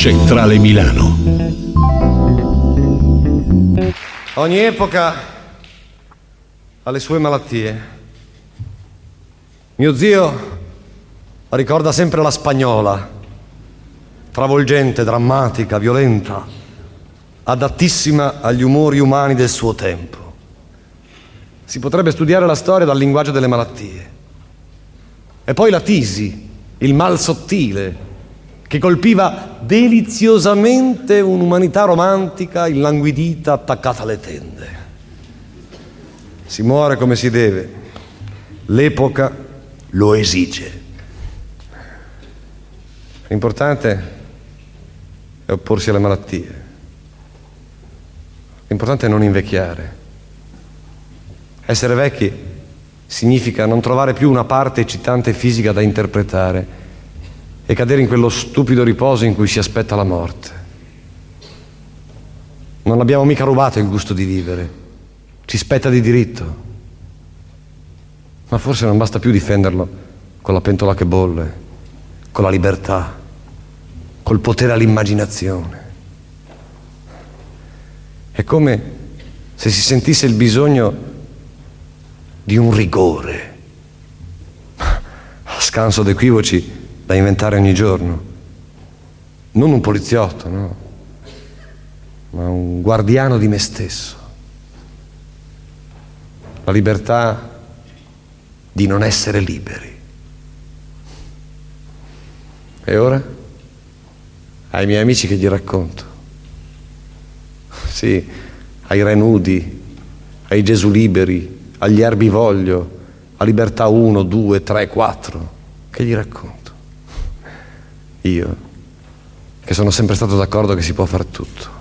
Centrale Milano. Ogni epoca ha le sue malattie. Mio zio ricorda sempre la spagnola, travolgente, drammatica, violenta, adattissima agli umori umani del suo tempo. Si potrebbe studiare la storia dal linguaggio delle malattie. E poi la tisi, il mal sottile, che colpiva deliziosamente un'umanità romantica illanguidita, attaccata alle tende. Si muore come si deve. L'epoca lo esige. L'importante è opporsi alle malattie. L'importante è non invecchiare. Essere vecchi significa non trovare più una parte eccitante fisica da interpretare e cadere in quello stupido riposo in cui si aspetta la morte. Non abbiamo mica rubato il gusto di vivere, ci spetta di diritto. Ma forse non basta più difenderlo con la pentola che bolle, con la libertà, col potere all'immaginazione. È come se si sentisse il bisogno di un rigore, a scanso d'equivoci da inventare ogni giorno. Non un poliziotto, no, ma un guardiano di me stesso. La libertà di non essere liberi. E ora? Ai miei amici che gli racconto. Sì, ai re nudi, ai Gesù liberi, agli erbivoglio, a Libertà 1, 2, 3, 4. Che gli racconto? Io, che sono sempre stato d'accordo che si può fare tutto.